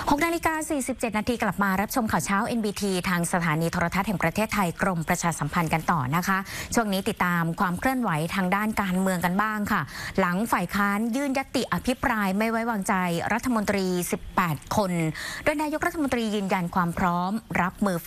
6:47 นาทีกลับมารับชมข่าวเช้า NBT ทางสถานีโทรทัศน์แห่งประเทศไทยกรมประชาสัมพันธ์กันต่อนะคะช่วงนี้ติดตามความเคลื่อนไหวทางด้านการเมืองกันบ้างค่ะหลังฝ่ายค้านยื่นญัตติอภิปรายไม่ไว้วางใจรัฐมนตรี18คนโดยนายกรัฐมนตรียืนยันความพร้อมรับมือไฟ